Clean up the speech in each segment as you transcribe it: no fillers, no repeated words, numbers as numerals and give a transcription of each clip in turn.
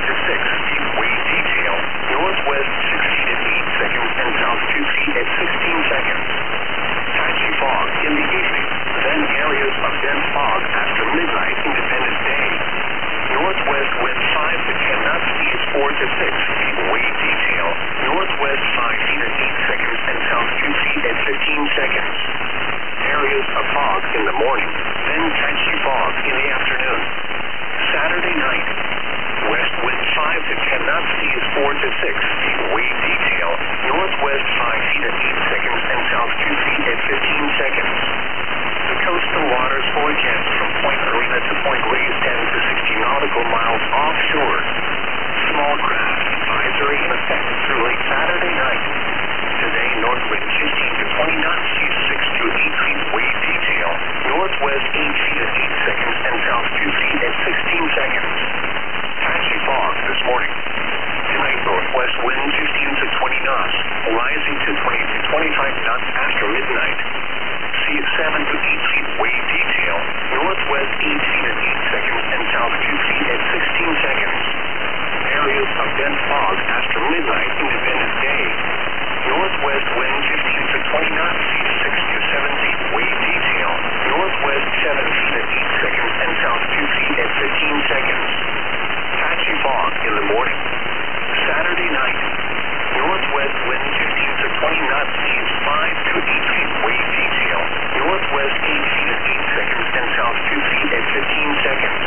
to 6 feet. Wave detail. Northwest 6 feet at 8 seconds and south 2 feet at 16 seconds. Patchy fog in the evening. Then areas of dense fog after midnight. Independence Day. Northwest wind 5 to 10 knots, speeds 4 to 6 feet. Wave detail. Northwest 5 feet at 8 seconds and south 2 feet at 15 seconds. Areas of fog in the morning, then patchy fog in the afternoon. Saturday night. West wind 5 to 10 knots, speeds 4 to 6 feet. Wave detail. Northwest 5 feet at 8 seconds and south 2 feet at 15 seconds. The coastal waters forecast from Point Arena to Point Reyes 10 to 60 nautical miles offshore. Small craft advisory in effect through late Saturday night. Today, north wind 15 to 20 knots, seas 6 to 8 feet. Wave detail. Northwest 8 feet at 8 seconds and south 2 feet at 16 seconds. Patchy fog this morning. Tonight, northwest wind 15 to 20 knots, rising to 20 to 25 knots after midnight. Seas 7 to 8 feet. Wave detail. Northwest 8 feet at 8 seconds and south 2 feet at 16 seconds. Areas of dense fog after midnight. Independence Day. Northwest wind 15 to 20 knots, seas 6 to 7 feet. Wave detail. Northwest 7 feet at 8 seconds and south 2 feet at 15 seconds. Patchy fog in the morning. Saturday night. Northwest wind 15 to 20 knots, seas 5 to 8 feet. Wave detail. Northwest 8 feet at 8 seconds and south 2 feet at 15 seconds.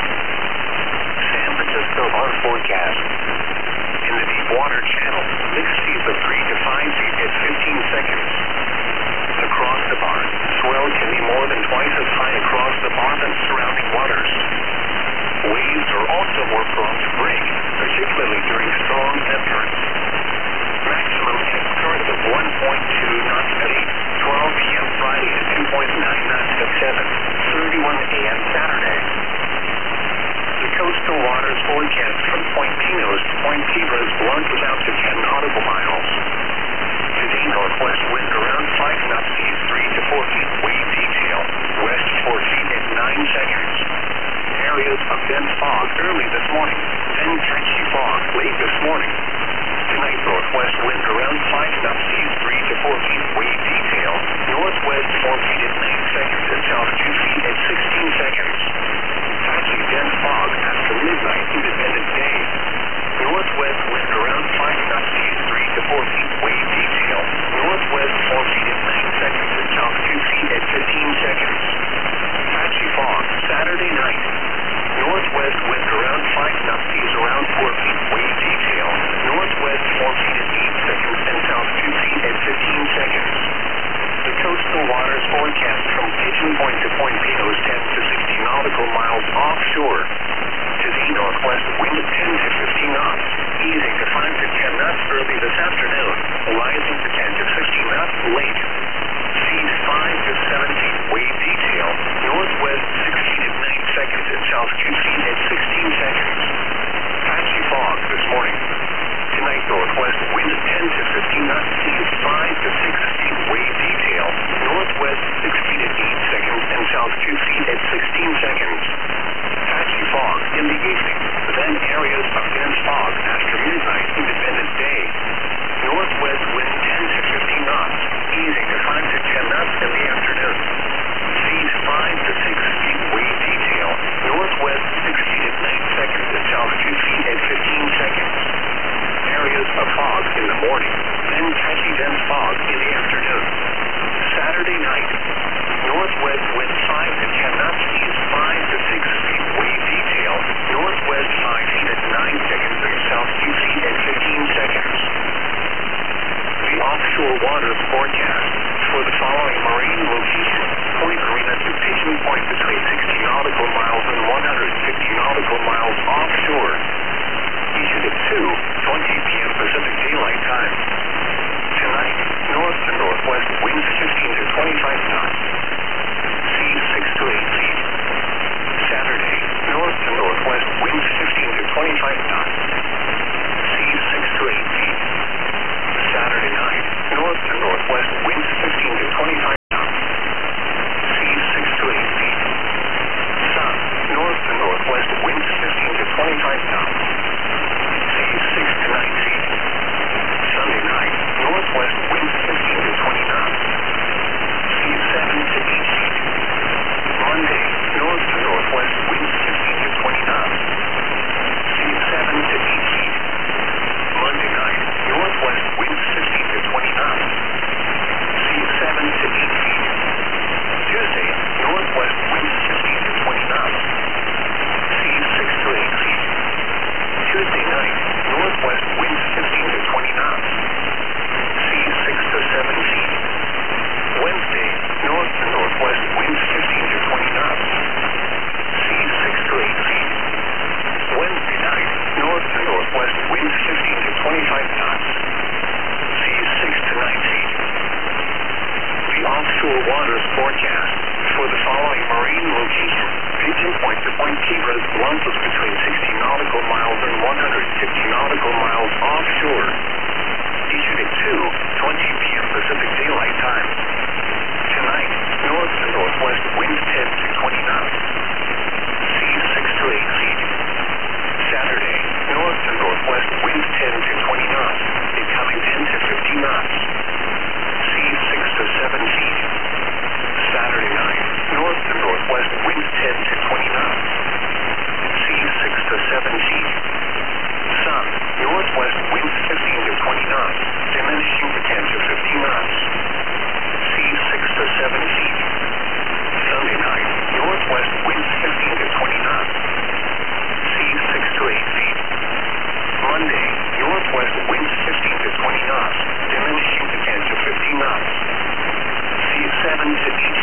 San Francisco on forecast. In the deep water channel, mixed seas of 3 to 5 feet at 15 seconds. Across the bar, swell can be more than twice as high across the bar than surrounding waters. Waves are also more prone to break, particularly during strong ebb currents. Maximum ebb current of 1.2 knots at 8:12 p.m. Friday and 2.9 knots at 7:31 a.m. Saturday. The coastal waters forecast from Point Pinos to Point Piedras launches out to 10 nautical miles. Today, northwest wind around 5 knots, seas 3 to 4 feet. Wave detail. West 4 feet at 9 seconds. Areas of dense fog early this morning, then patchy fog late this morning. Tonight, northwest wind around 5 knots, seas 3 to 4 feet. Wave detail. Northwest 4 feet at 9 seconds and south 2 feet at 16 seconds. Patchy dense fog after midnight. Independence Day. Northwest wind around 5 knots, seas 3 to 4 feet. Wave detail. Northwest 4 feet at 9 seconds and south 2 feet at 15 seconds. Patchy fog Saturday night. Northwest wind around 5 knots, seas around 4 feet. Wave detail. Northwest 4 feet at 8 seconds and south 2 feet at 15 seconds. The coastal waters forecast from Pigeon Point to Point Pinos 10 to 60 nautical miles offshore. Today, northwest wind 10 to 15 knots, easing to 5 to 10 knots early this afternoon, rising to 10 to 15 knots late. Seas 5 to 7 feet. Wave detail. Northwest 6 feet at 9 seconds and south 2 feet at 16 seconds. Patchy fog this morning. Tonight, northwest wind 10 to 15 knots, seas 5 to 6 feet. Wave detail. Northwest 6 feet at 8 seconds and south 2 feet at 16 seconds. Patchy fog in the evening, then areas of dense fog after midnight. Independence Day. Northwest wind 10 to 15 knots, easing to offshore waters forecast. For the following marine locations, Pigeon Point to Point Kibras launches between 60 nautical miles and 150 nautical miles offshore. Issued at 2:20 p.m. Pacific Daylight Time. Tonight, north to northwest winds 10 to 20 knots. Seas 6 to 8 feet. Saturday, north to northwest winds 10 to 20 knots. Incoming 10 to 15 knots. Seas 6 to 7 feet. Saturday night, north to northwest winds 10 to 20 knots. Seas 6 to 7 feet. Sun, northwest winds 15 to 20 knots, diminishing to 10 to 15 knots. Seas 6 to 7 feet. Sunday night, northwest winds 15 to 20 knots. Seas 6 to 8 feet. Monday, northwest winds 15 to 20 knots, diminishing to 10 to 15 knots. Seas 7 to 8